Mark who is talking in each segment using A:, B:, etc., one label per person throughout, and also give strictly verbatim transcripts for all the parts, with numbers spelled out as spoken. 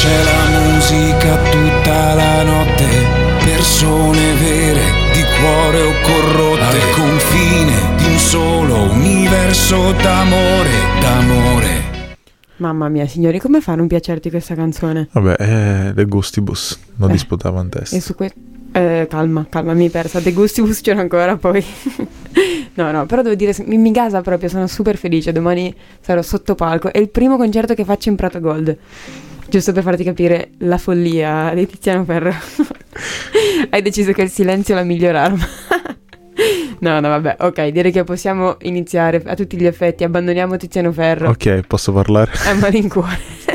A: c'è la musica tutta la notte, persone vere di cuore o corrotte, al confine di un solo universo d'amore, d'amore.
B: Mamma mia, signori, come fa a non piacerti questa canzone?
C: Vabbè, è De Gustibus, non eh. disputava in testa.
B: E su que- eh, calma, calma, mi persa. De Gustibus c'era ancora poi. No, no, però devo dire, mi, mi gasa proprio, sono super felice. Domani sarò sotto palco. È il primo concerto che faccio in Prato Gold. Giusto per farti capire la follia di Tiziano Ferro. Hai deciso che il silenzio è la miglior arma. No, no, vabbè, ok, direi che possiamo iniziare a tutti gli effetti. Abbandoniamo Tiziano Ferro.
C: Ok, posso parlare?
B: A malincuore.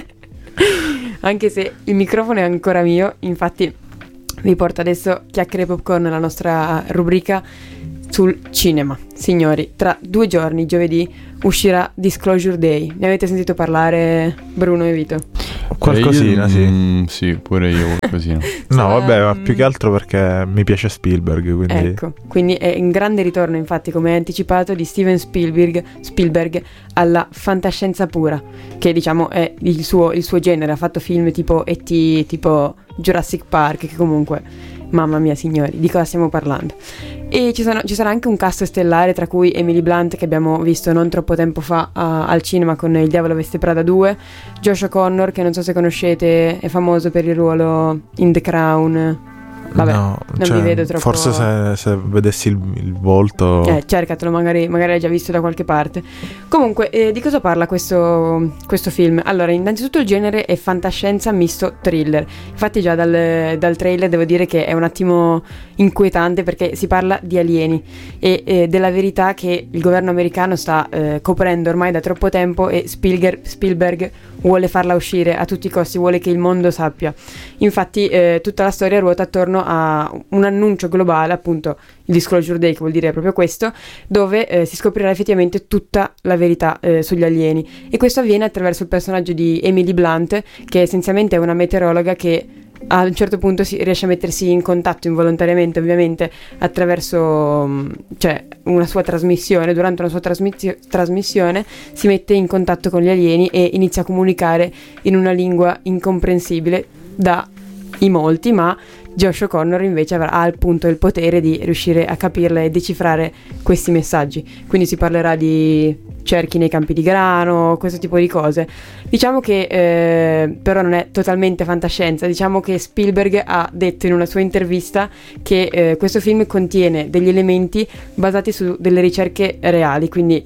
B: Anche se il microfono è ancora mio, infatti vi porto adesso Chiacchiere e Popcorn, la nostra rubrica sul cinema. Signori, tra due giorni, giovedì, uscirà Disclosure Day. Ne avete sentito parlare, Bruno e Vito?
C: Qualcosina,
D: eh, io,
C: sì.
D: Mm, sì, pure io qualcosina.
C: No, vabbè, ma più che altro perché mi piace Spielberg, quindi...
B: Ecco, quindi è in grande ritorno, infatti, come anticipato, di Steven Spielberg, Spielberg alla fantascienza pura, che diciamo è il suo, il suo genere. Ha fatto film tipo E T, tipo Jurassic Park, che comunque, mamma mia signori, di cosa stiamo parlando? E ci, sono, ci sarà anche un cast stellare, tra cui Emily Blunt, che abbiamo visto non troppo tempo fa uh, al cinema con Il Diavolo Veste Prada due, Josh O'Connor, che non so se conoscete, è famoso per il ruolo in The Crown. Vabbè,
C: no,
B: non
C: cioè,
B: vi vedo troppo.
C: Forse se, se vedessi il, il volto.
B: Eh, cercatelo, magari, magari l'hai già visto da qualche parte. Comunque, eh, di cosa parla questo, questo film? Allora, innanzitutto il genere è fantascienza misto thriller. Infatti già dal, dal trailer devo dire che è un attimo inquietante, perché si parla di alieni e eh, della verità che il governo americano sta eh, coprendo ormai da troppo tempo, e Spielberg, Spielberg vuole farla uscire a tutti i costi, vuole che il mondo sappia. Infatti eh, tutta la storia ruota attorno a un annuncio globale, appunto il Disclosure Day, che vuol dire proprio questo, dove eh, si scoprirà effettivamente tutta la verità eh, sugli alieni, e questo avviene attraverso il personaggio di Emily Blunt, che essenzialmente è una meteorologa che a un certo punto si riesce a mettersi in contatto involontariamente, ovviamente attraverso cioè una sua trasmissione. Durante una sua trasmissio- trasmissione si mette in contatto con gli alieni e inizia a comunicare in una lingua incomprensibile da i molti, ma Josh O'Connor invece avrà appunto il potere di riuscire a capirla e decifrare questi messaggi. Quindi si parlerà di cerchi nei campi di grano, questo tipo di cose. Diciamo che eh, però non è totalmente fantascienza. Diciamo che Spielberg ha detto in una sua intervista che eh, questo film contiene degli elementi basati su delle ricerche reali, quindi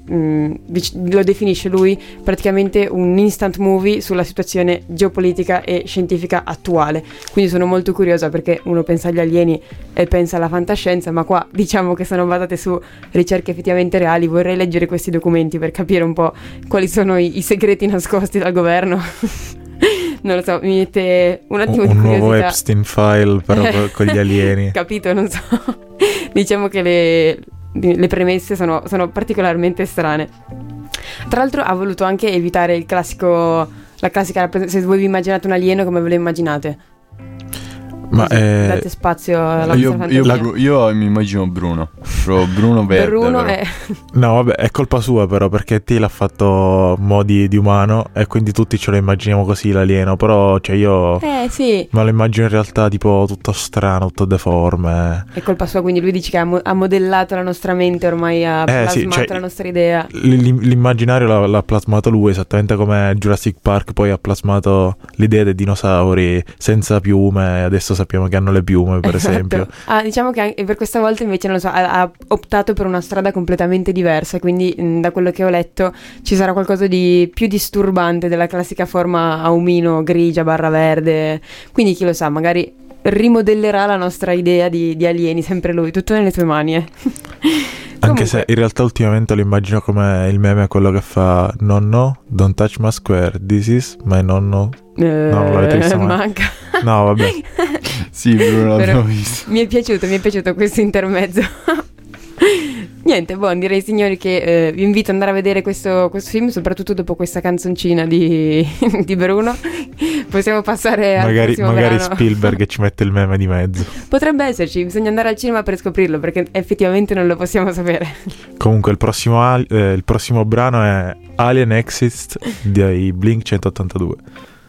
B: mh, lo definisce lui praticamente un instant movie sulla situazione geopolitica e scientifica attuale. Quindi sono molto curiosa, perché uno pensa agli alieni e pensa alla fantascienza, ma qua diciamo che sono basate su ricerche effettivamente reali. Vorrei leggere questi documenti per capire un po' quali sono i, i segreti nascosti dal governo. Non lo so, mi mette un attimo
C: un,
B: di
C: un
B: curiosità.
C: nuovo Epstein file però con gli alieni.
B: Capito, non so. Diciamo che le, le premesse sono, sono particolarmente strane. Tra l'altro ha voluto anche evitare il classico, la classica rappresentazione. Se voi vi immaginate un alieno, come ve lo immaginate?
C: Ma eh,
B: date spazio alla
D: io,
B: vostra
D: io,
B: fantasia.
D: io mi immagino Bruno Pro Bruno verde.
B: Bruno
D: però.
B: è
C: no, vabbè, è colpa sua però, perché T l'ha fatto modi di umano e quindi tutti ce lo immaginiamo così l'alieno, però cioè io
B: Eh sì,
C: me lo immagino in realtà tipo tutto strano, tutto deforme.
B: è colpa sua, quindi lui dice che ha, mo- ha modellato la nostra mente, ormai ha
C: Eh, sì,
B: plasmato
C: cioè,
B: la nostra idea.
C: L- l'immaginario l'ha, l'ha plasmato lui, esattamente come Jurassic Park poi ha plasmato l'idea dei dinosauri senza piume, e adesso sappiamo che hanno le piume, per
B: Esatto.
C: esempio.
B: Ah, diciamo che anche per questa volta invece non lo so, ha, ha optato per una strada completamente diversa, quindi mh, da quello che ho letto ci sarà qualcosa di più disturbante della classica forma a omino grigia barra verde, quindi chi lo sa, magari rimodellerà la nostra idea di, di alieni, sempre lui, tutto nelle tue mani, eh.
C: Anche
B: Comunque,
C: se in realtà ultimamente lo immagino come il meme, quello che fa nonno, don't touch my square, this is my nonno.
B: eh,
C: No, non l'avete visto mai.
B: manca.
C: No, vabbè.
D: Sì, Bruno l'abbiamo
B: Però
D: visto.
B: mi è piaciuto, mi è piaciuto questo intermezzo. Niente, buon, direi signori che eh, vi invito ad andare a vedere questo, questo film, soprattutto dopo questa canzoncina di, di Bruno. Possiamo passare al
C: Magari,
B: prossimo
C: magari
B: brano.
C: Spielberg ci mette il meme di mezzo.
B: Potrebbe esserci, bisogna andare al cinema per scoprirlo, perché effettivamente non lo possiamo sapere.
C: Comunque il prossimo, al- eh, il prossimo brano è Alien Exist dei Blink centottantadue.